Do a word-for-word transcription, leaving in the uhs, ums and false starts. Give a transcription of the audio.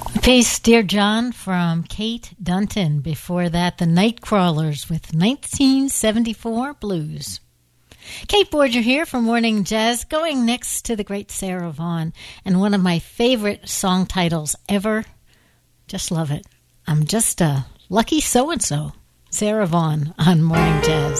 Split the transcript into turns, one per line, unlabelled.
Peace, Dear John, from Kate Dunton. Before that, the Nightcrawlers with nineteen seventy-four Blues. Kate Borger here for Morning Jazz, going next to the great Sarah Vaughan, and one of my favorite song titles ever. Just love it. I'm just a lucky so-and-so. Sarah Vaughan on Morning Jazz.